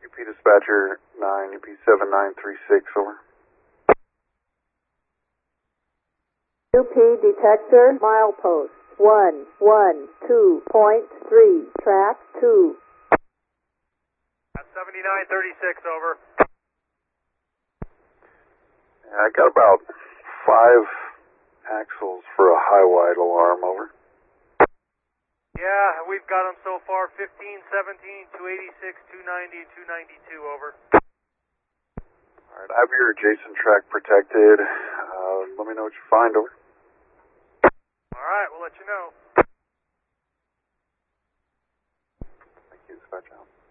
UP dispatcher 9, UP 7936, over. UP detector, milepost 112.3, track 2. 7936, over. Yeah, I got about 5 axles for a high-wide alarm, over. Yeah, we've got them so far, 15, 17, 286, 290, and 292, over. Alright, I have your adjacent track protected. Let me know what you find, over. Alright, we'll let you know. Thank you, dispatch out.